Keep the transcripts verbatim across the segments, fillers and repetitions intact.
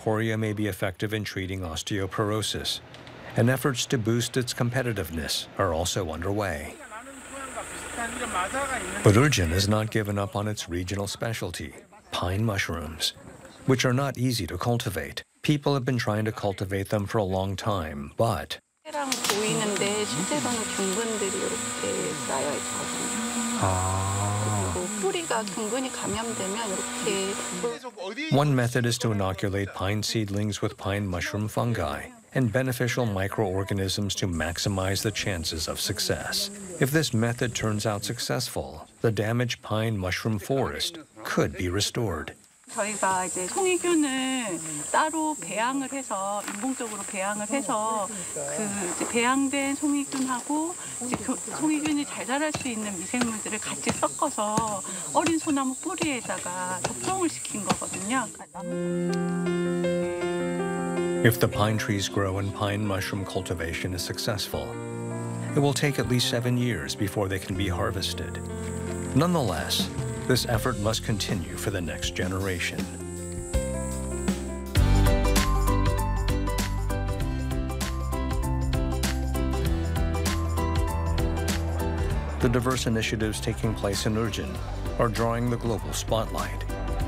Emporia may be effective in treating osteoporosis, and efforts to boost its competitiveness are also underway. But Urjin has not given up on its regional specialty, pine mushrooms, which are not easy to cultivate. People have been trying to cultivate them for a long time, but one method is to inoculate pine seedlings with pine mushroom fungi and beneficial microorganisms to maximize the chances of success. If this method turns out successful, the damaged pine mushroom forest could be restored. 저희가 이제 송이균을 따로 배양을 해서 인공적으로 배양을 해서 그 이제 배양된 송이균하고 이제 그 송이균이 잘 자랄 수 있는 미생물들을 같이 섞어서 어린 소나무 뿌리에다가 접종을 시킨 거거든요. If the pine trees grow and pine mushroom cultivation is successful, it will take at least seven years before they can be harvested. Nonetheless, this effort must continue for the next generation. The diverse initiatives taking place in Urjin are drawing the global spotlight.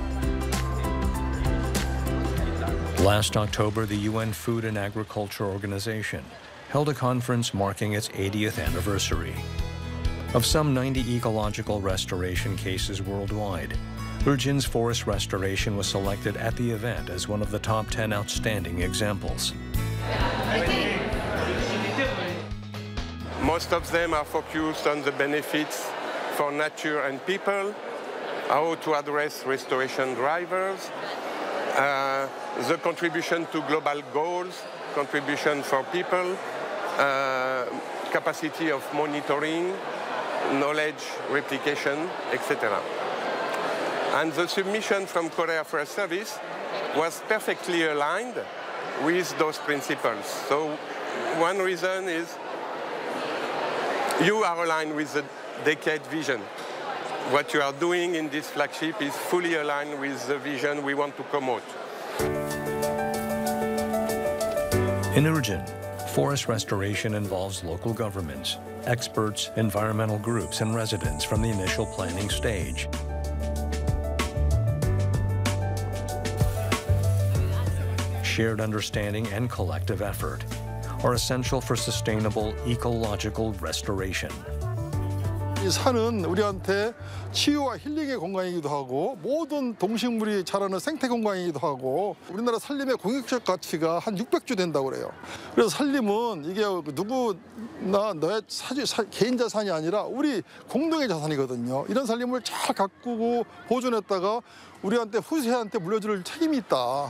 Last October, the U N Food and Agriculture Organization held a conference marking its eightieth anniversary. Of some ninety ecological restoration cases worldwide, Urjin's forest restoration was selected at the event as one of the top ten outstanding examples. Most of them are focused on the benefits for nature and people, how to address restoration drivers, uh, the contribution to global goals, contribution for people, uh, capacity of monitoring, knowledge replication, et cetera. And the submission from Korea Forest Service was perfectly aligned with those principles. So one reason is you are aligned with the decade vision. What you are doing in this flagship is fully aligned with the vision we want to promote. In Urjin, forest restoration involves local governments, experts, environmental groups, and residents from the initial planning stage. Shared understanding and collective effort are essential for sustainable ecological restoration. 이 산은 우리한테 치유와 힐링의 공간이기도 하고 모든 동식물이 자라는 생태 공간이기도 하고 우리나라 산림의 공익적 가치가 한 육백 조 된다고 그래요. 그래서 산림은 이게 누구나 너의 사지, 사, 개인 자산이 아니라 우리 공동의 자산이거든요. 이런 산림을 잘 가꾸고 보존했다가 우리한테 후세한테 물려줄 책임이 있다.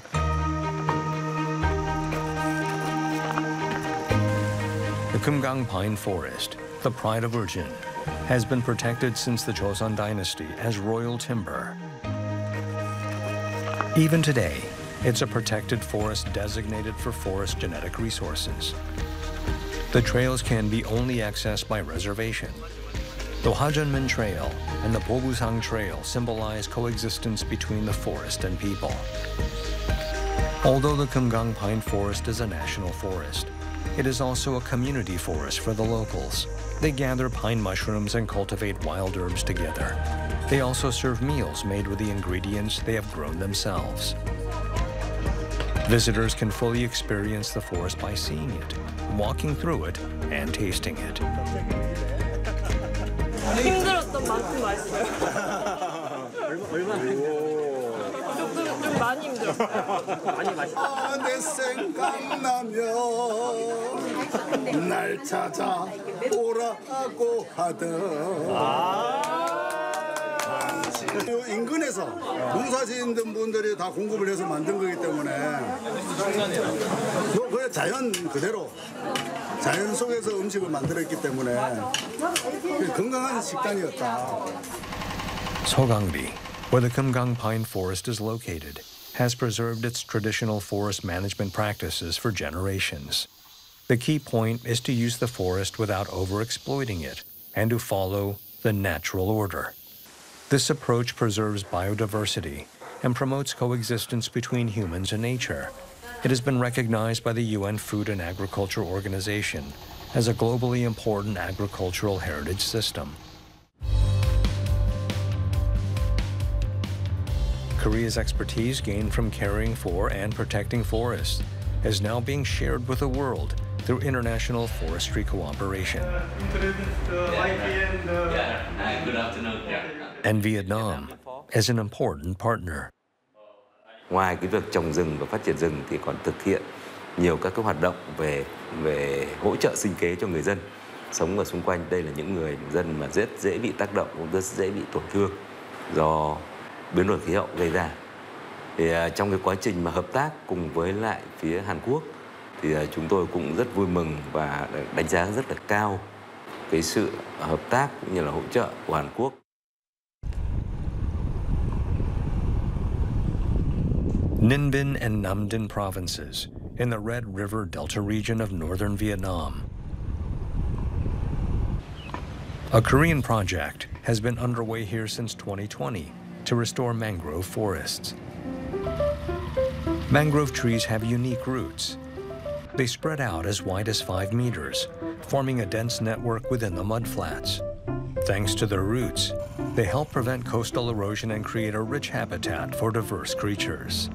The Kumgang Pine Forest, the pride of Urjin, has been protected since the Joseon dynasty as royal timber. Even today, it's a protected forest designated for forest genetic resources. The trails can be only accessed by reservation. The Hajunmin Trail and the Bobusang Trail symbolize coexistence between the forest and people. Although the Kumgang Pine Forest is a national forest, it is also a community forest for the locals. They gather pine mushrooms and cultivate wild herbs together. They also serve meals made with the ingredients they have grown themselves. Visitors can fully experience the forest by seeing it, walking through it, and tasting it. 힘들었던 만큼 맛있어요. 좀, 좀 많이 힘들었어요. 많이 맛있어요. 내 생각나면 날 찾아 오라고 하던 인근에서 농사 짓는 분들이 다 공급을 해서 만든 거기 때문에 그냥 자연 그대로 자연 속에서 음식을 만들었기 때문에 건강한 식단이었다. Sogangri, where the Kumgang Pine Forest is located, has preserved its traditional forest management practices for generations. The key point is to use the forest without overexploiting it and to follow the natural order. This approach preserves biodiversity and promotes coexistence between humans and nature. It has been recognized by the U N Food and Agriculture Organization as a globally important agricultural heritage system. Korea's expertise gained from caring for and protecting forests is now being shared with the world through international forestry cooperation. And Vietnam is an important partner. Ngoài cái việc trồng rừng và phát triển rừng thì còn thực hiện nhiều các cái hoạt động về về hỗ trợ sinh kế cho người dân sống ở xung quanh. Đây là những người dân mà rất dễ bị tác động, cũng rất dễ bị tổn thương do biến đổi khí hậu gây ra. Thì uh, trong cái quá trình mà hợp tác cùng với lại phía Hàn Quốc thì uh, chúng tôi cũng rất vui mừng và đánh giá rất là cao cái sự hợp tác cũng như là hỗ trợ của Hàn Quốc. Ninh Bình and Nam Dinh provinces in the Red River Delta region of northern Vietnam. A Korean project has been underway here since twenty twenty to restore mangrove forests. Mangrove trees have unique roots. They spread out as wide as five meters, forming a dense network within the mudflats. Thanks to their roots, they help prevent coastal erosion and create a rich habitat for diverse creatures.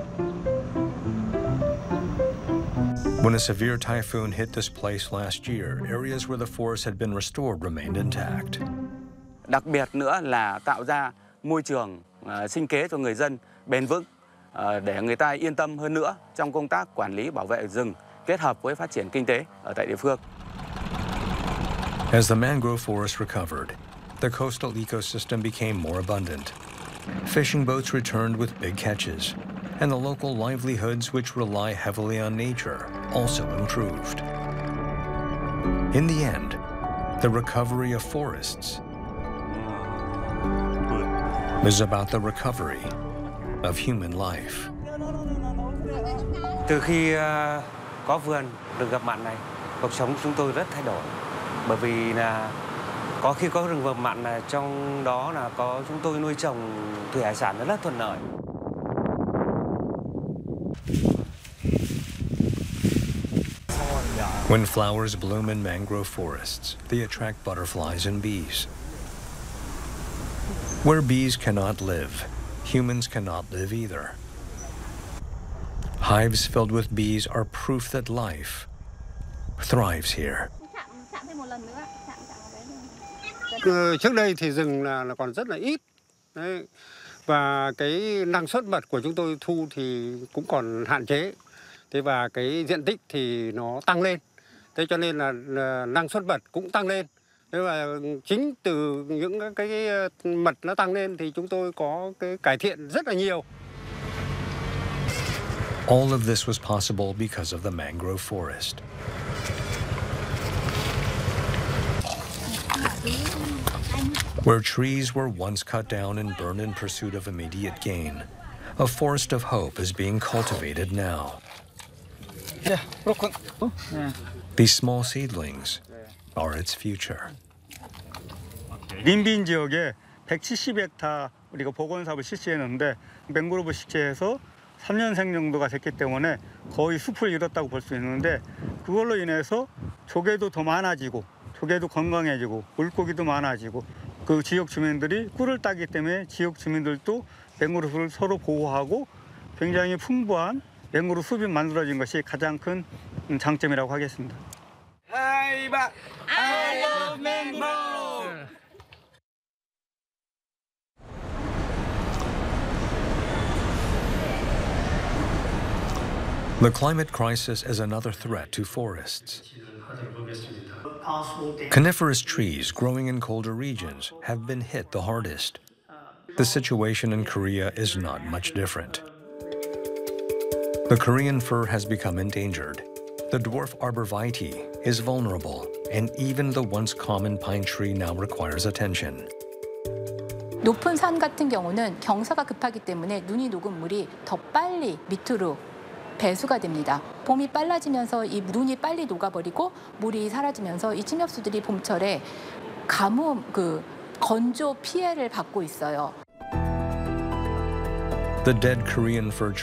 When a severe typhoon hit this place last year, areas where the forest had been restored remained intact. Đặc biệt nữa là tạo ra môi trường uh, sinh kế cho người dân bền vững uh, để người ta yên tâm hơn nữa trong công tác quản lý bảo vệ rừng kết hợp với phát triển kinh tế ở tại địa phương. As the mangrove forest recovered, the coastal ecosystem became more abundant. Fishing boats returned with big catches, and the local livelihoods which rely heavily on nature also improved. In the end, the recovery of forests is about the recovery of human life. Từ khi uh, có vườn rừng ngập mặn này, cuộc sống chúng tôi rất thay đổi. Bởi vì là có khi có rừng ngập mặn là trong đó là có chúng tôi nuôi trồng thủy hải sản rất thuận lợi. When flowers bloom in mangrove forests, they attract butterflies and bees. Where bees cannot live, humans cannot live either. Hives filled with bees are proof that life thrives here. Trước đây thì rừng là, là còn rất là ít. Đấy. Và cái năng suất mật của chúng tôi thu thì cũng còn hạn chế. Thế và cái diện tích thì nó tăng lên. Thế cho nên là, là năng suất mật cũng tăng lên. Thế và chính từ những cái, cái mật nó tăng lên thì chúng tôi có cái cải thiện rất là nhiều. All of this was possible because of the mangrove forest. Where trees were once cut down and burned in pursuit of immediate gain, a forest of hope is being cultivated now. These small seedlings are its future. 닌빈 지역에 백칠십 헥타 우리가 복원 사업을 실시했는데 맹그로브 식재해서 삼 년생 정도가 됐기 때문에 거의 숲을 잃었다고 볼 수 있는데 그걸로 인해서 조개도 더 많아지고 조개도 건강해지고 물고기도 많아지고 그 지역 주민들이 꿀을 따기 때문에 지역 주민들도 맹그로브를 서로 보호하고 굉장히 풍부한 맹그로브 숲이 만들어진 것이 가장 큰 장점이라고 하겠습니다. I love mangrove. The climate crisis is another threat to forests. Coniferous trees growing in colder regions have been hit the hardest. The situation in Korea is not much different. The Korean fir has become endangered. The dwarf arborvitae is vulnerable, and even the once common pine tree now requires attention. 높은 산 같은 경우는 경사가 급하기 때문에 눈이 녹은 물이 더 빨리 밑으로 배수가 됩니다. 봄이 빨라지면서 이 눈이 빨리 녹아버리고 물이 사라지면서 이 침엽수들이 봄철에 가뭄, 그 건조 피해를 받고 있어요. The dead Korean fur